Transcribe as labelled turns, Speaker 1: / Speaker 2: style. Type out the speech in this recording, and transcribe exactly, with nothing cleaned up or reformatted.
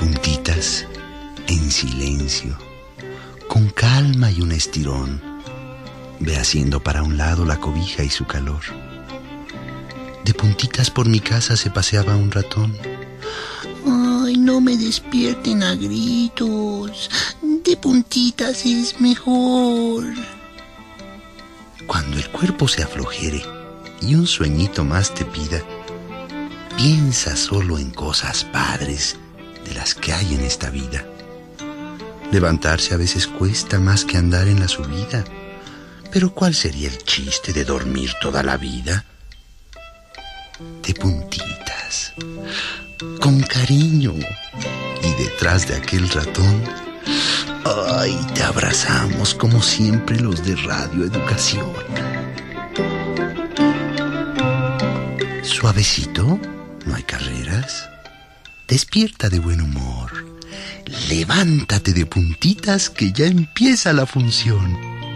Speaker 1: puntitas, en silencio, con calma y un estirón, ve haciendo para un lado la cobija y su calor. De puntitas por mi casa se paseaba un ratón.
Speaker 2: Ay, no me despierten a gritos. De puntitas es mejor.
Speaker 1: Cuando el cuerpo se aflojere y un sueñito más te pida, piensa solo en cosas padres de las que hay en esta vida. Levantarse a veces cuesta más que andar en la subida, pero ¿cuál sería el chiste de dormir toda la vida? De puntitas, con cariño, y detrás de aquel ratón, ay, te abrazamos como siempre los de Radio Educación. Suavecito, no hay carreras. Despierta de buen humor. Levántate de puntitas que ya empieza la función.